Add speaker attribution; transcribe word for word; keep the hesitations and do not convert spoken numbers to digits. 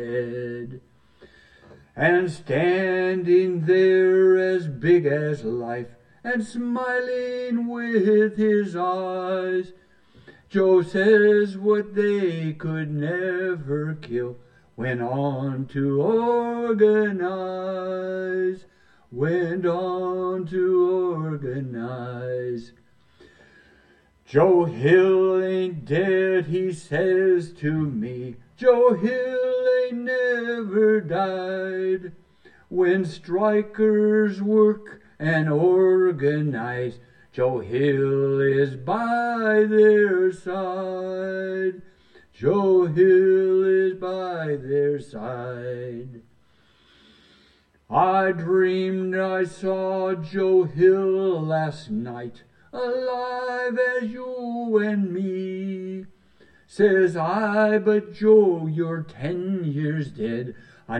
Speaker 1: And standing there as big as life and smiling with his eyes, Joe says what they could never kill went on to organize, went on to organize. Joe Hill ain't dead, he says to me. Joe Hill ain't never died. When strikers work and organize, Joe Hill is by their side. Joe Hill is by their side. I dreamed I saw Joe Hill last night, alive as you and me. Says I, but Joe, you're ten years dead. I